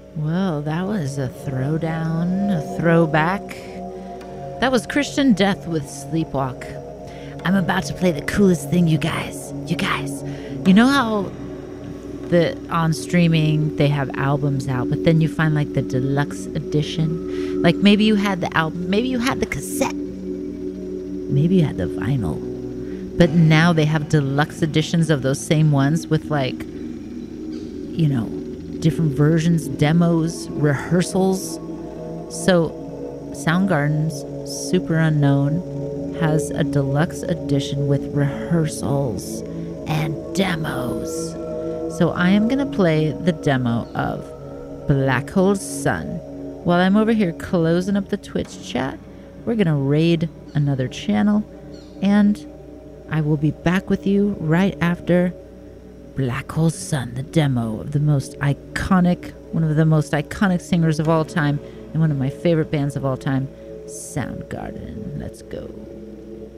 Well, that was a throwdown, a throwback. That was Christian Death with Sleepwalk. I'm about to play the coolest thing, you guys. You know how on streaming they have albums out, but then you find like the deluxe edition? Like maybe you had the album, maybe you had the cassette, maybe you had the vinyl. But now they have deluxe editions of those same ones with like, different versions, demos, rehearsals. So Soundgarden's Super Unknown has a deluxe edition with rehearsals and demos. So I am going to play the demo of Black Hole Sun. While I'm over here closing up the Twitch chat, we're going to raid another channel, and I will be back with you right after Black Hole Sun, the demo of one of the most iconic singers of all time, and one of my favorite bands of all time, Soundgarden. Let's go.